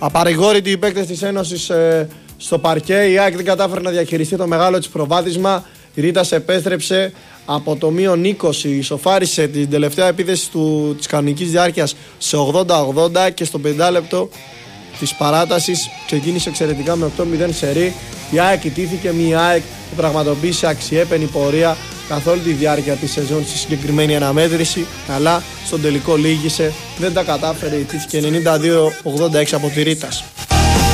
Απαρηγόρητοι οι παίκτες της Ένωσης στο παρκέ. Η ΑΕΚ δεν κατάφερε να διαχειριστεί το μεγάλο της προβάδισμα. Η Ρήτας επέστρεψε από το μείον 20, ισοφάρισε την τελευταία επίθεση της κανονικής διάρκειας σε 80-80 και στο 5 λεπτό της παράτασης ξεκίνησε εξαιρετικά με 8-0 σερί. Η ΑΕΚ ιτήθηκε, μια ΑΕΚ που πραγματοποίησε αξιέπαινη πορεία καθ' όλη τη διάρκεια της σεζόν στη συγκεκριμένη αναμέτρηση, αλλά στον τελικό λύγησε, δεν τα κατάφερε, ιτήθηκε 92-86 από τη Ρήτας.